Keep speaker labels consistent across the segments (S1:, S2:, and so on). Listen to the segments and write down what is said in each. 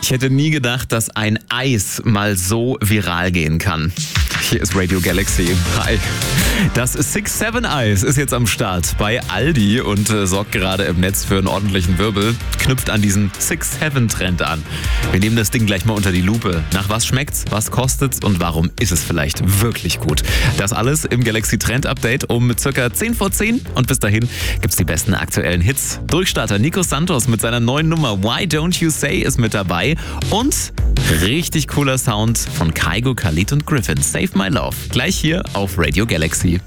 S1: Ich hätte nie gedacht, dass ein Eis mal so viral gehen kann. Hier ist Radio Galaxy. Hi. Das 6-7-Eis ist jetzt am Start bei Aldi und sorgt gerade im Netz für einen ordentlichen Wirbel. Knüpft an diesen 6-7-Trend an. Wir nehmen das Ding gleich mal unter die Lupe. Nach was schmeckt's, was kostet's und warum ist es vielleicht wirklich gut? Das alles im Galaxy Trend Update um circa 10 vor 10. Und bis dahin gibt's die besten aktuellen Hits. Durchstarter Nico Santos mit seiner neuen Nummer Why Don't You Say ist mit dabei. Und richtig cooler Sound von Kygo, Khalid und Griffin. Save My Love. Gleich hier auf Radio Galaxy.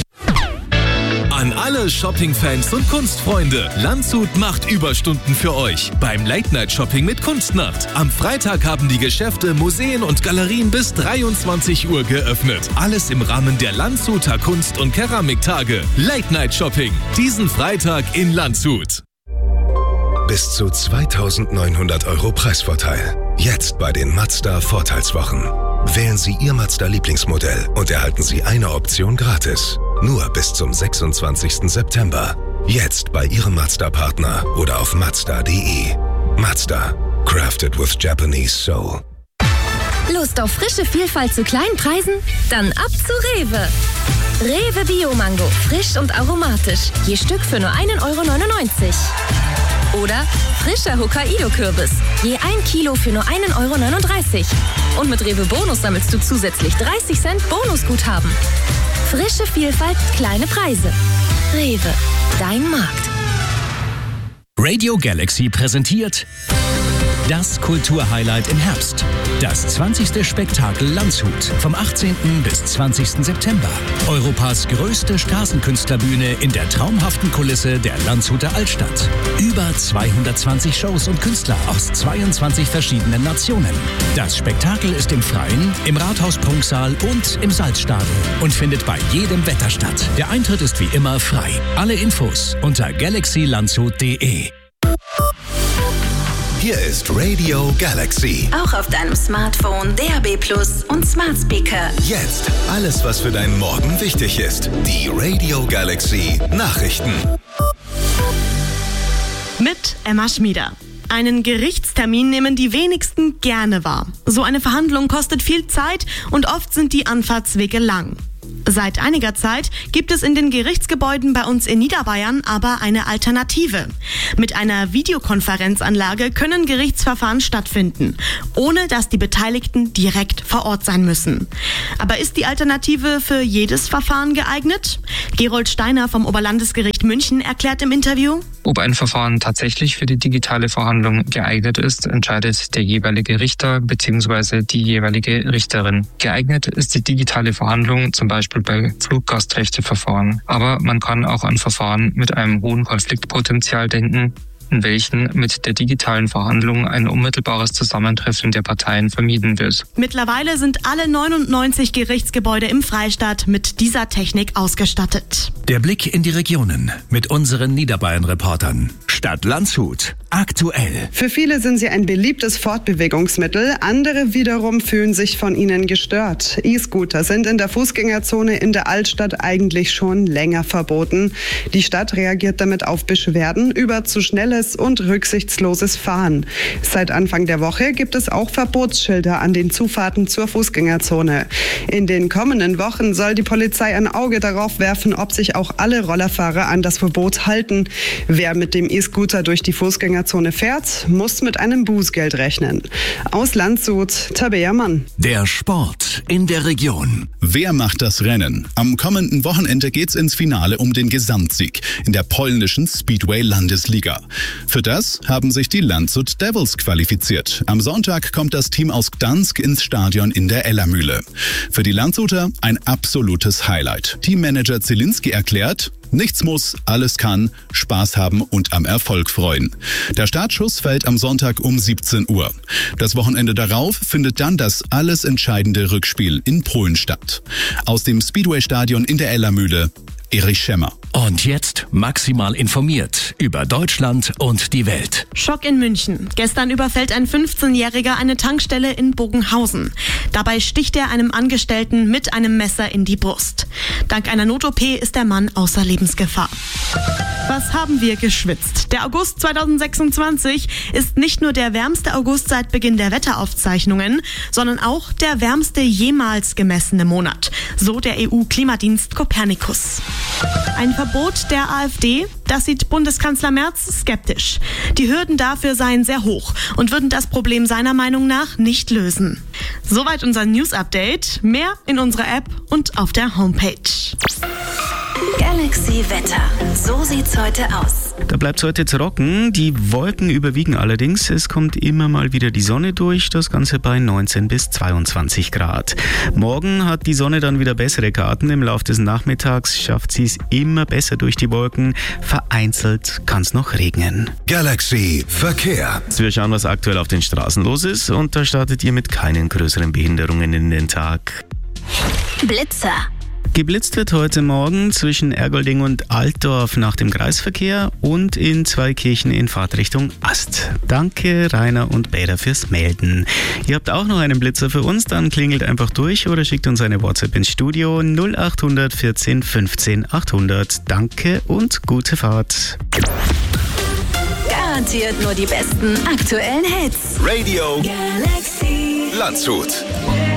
S2: An alle Shopping-Fans und Kunstfreunde. Landshut macht Überstunden für euch. Beim Late-Night-Shopping mit Kunstnacht. Am Freitag haben die Geschäfte, Museen und Galerien bis 23 Uhr geöffnet. Alles im Rahmen der Landshuter Kunst- und Keramiktage. Late-Night-Shopping. Diesen Freitag in Landshut.
S3: Bis zu 2.900 € Preisvorteil. Jetzt bei den Mazda Vorteilswochen. Wählen Sie Ihr Mazda-Lieblingsmodell und erhalten Sie eine Option gratis. Nur bis zum 26. September. Jetzt bei Ihrem Mazda-Partner oder auf Mazda.de. Mazda. Crafted with Japanese Soul.
S4: Lust auf frische Vielfalt zu kleinen Preisen? Dann ab zu Rewe. Rewe Bio-Mango. Frisch und aromatisch. Je Stück für nur 1,99 €. Oder frischer Hokkaido-Kürbis. Je 1 Kilo für nur 1,39 €. Und mit Rewe Bonus sammelst du zusätzlich 30 Cent Bonusguthaben. Frische Vielfalt, kleine Preise. Rewe, dein Markt.
S5: Radio Galaxy präsentiert das Kulturhighlight im Herbst. Das 20. Spektakel Landshut vom 18. bis 20. September. Europas größte Straßenkünstlerbühne in der traumhaften Kulisse der Landshuter Altstadt. Über 220 Shows und Künstler aus 22 verschiedenen Nationen. Das Spektakel ist im Freien, im Rathaus-Prunksaal und im Salzstadel und findet bei jedem Wetter statt. Der Eintritt ist wie immer frei. Alle Infos unter galaxylandshut.de.
S3: Hier ist Radio Galaxy.
S6: Auch auf deinem Smartphone, DAB+ und Smart Speaker.
S3: Jetzt alles, was für deinen Morgen wichtig ist. Die Radio Galaxy Nachrichten.
S7: Mit Emma Schmieder. Einen Gerichtstermin nehmen die wenigsten gerne wahr. So eine Verhandlung kostet viel Zeit und oft sind die Anfahrtswege lang. Seit einiger Zeit gibt es in den Gerichtsgebäuden bei uns in Niederbayern aber eine Alternative. Mit einer Videokonferenzanlage können Gerichtsverfahren stattfinden, ohne dass die Beteiligten direkt vor Ort sein müssen. Aber ist die Alternative für jedes Verfahren geeignet? Gerold Steiner vom Oberlandesgericht München erklärt im Interview:
S8: Ob ein Verfahren tatsächlich für die digitale Verhandlung geeignet ist, entscheidet der jeweilige Richter bzw. die jeweilige Richterin. Geeignet ist die digitale Verhandlung zum Beispiel bei Fluggastrechteverfahren. Aber man kann auch an Verfahren mit einem hohen Konfliktpotenzial denken, in welchen mit der digitalen Verhandlung ein unmittelbares Zusammentreffen der Parteien vermieden wird.
S7: Mittlerweile sind alle 99 Gerichtsgebäude im Freistaat mit dieser Technik ausgestattet.
S5: Der Blick in die Regionen mit unseren Niederbayern-Reportern. Stadt Landshut. Aktuell.
S9: Für viele sind sie ein beliebtes Fortbewegungsmittel, andere wiederum fühlen sich von ihnen gestört. E-Scooter sind in der Fußgängerzone in der Altstadt eigentlich schon länger verboten. Die Stadt reagiert damit auf Beschwerden über zu schnelles und rücksichtsloses Fahren. Seit Anfang der Woche gibt es auch Verbotsschilder an den Zufahrten zur Fußgängerzone. In den kommenden Wochen soll die Polizei ein Auge darauf werfen, ob sich auch alle Rollerfahrer an das Verbot halten. Wer mit dem E-Scooter durch die Fußgängerzone fährt, muss mit einem Bußgeld rechnen. Aus Landshut, Tabea Mann.
S5: Der Sport in der Region.
S10: Wer macht das Rennen? Am kommenden Wochenende geht's ins Finale um den Gesamtsieg in der polnischen Speedway-Landesliga. Für das haben sich die Landshut Devils qualifiziert. Am Sonntag kommt das Team aus Gdansk ins Stadion in der Ellermühle. Für die Landshuter ein absolutes Highlight. Teammanager Zielinski erklärt: Nichts muss, alles kann, Spaß haben und am Erfolg freuen. Der Startschuss fällt am Sonntag um 17 Uhr. Das Wochenende darauf findet dann das alles entscheidende Rückspiel in Polen statt. Aus dem Speedway-Stadion in der Ellermühle, Erich Schemmer.
S5: Und jetzt maximal informiert über Deutschland und die Welt.
S7: Schock in München. Gestern überfällt ein 15-Jähriger eine Tankstelle in Bogenhausen. Dabei sticht er einem Angestellten mit einem Messer in die Brust. Dank einer Not-OP ist der Mann außer Lebensgefahr. Was haben wir geschwitzt? Der August 2026 ist nicht nur der wärmste August seit Beginn der Wetteraufzeichnungen, sondern auch der wärmste jemals gemessene Monat. So der EU-Klimadienst Copernicus. Ein Verbot der AfD, das sieht Bundeskanzler Merz skeptisch. Die Hürden dafür seien sehr hoch und würden das Problem seiner Meinung nach nicht lösen. Soweit unser News-Update. Mehr in unserer App und auf der Homepage.
S6: Galaxy Wetter. So sieht's heute aus.
S11: Da bleibt's heute trocken. Die Wolken überwiegen allerdings. Es kommt immer mal wieder die Sonne durch. Das Ganze bei 19 bis 22 Grad. Morgen hat die Sonne dann wieder bessere Karten. Im Laufe des Nachmittags schafft sie es immer besser durch die Wolken. Vereinzelt kann es noch regnen.
S3: Galaxy Verkehr.
S11: Wir schauen, was aktuell auf den Straßen los ist. Und da startet ihr mit keinen größeren Behinderungen in den Tag.
S6: Blitzer.
S11: Geblitzt wird heute Morgen zwischen Ergolding und Altdorf nach dem Kreisverkehr und in Zweikirchen in Fahrtrichtung Ast. Danke Rainer und Bäder fürs Melden. Ihr habt auch noch einen Blitzer für uns, dann klingelt einfach durch oder schickt uns eine WhatsApp ins Studio 0800 14 15 800. Danke und gute Fahrt.
S6: Garantiert nur die besten aktuellen Hits.
S3: Radio
S6: Galaxy
S3: Landshut.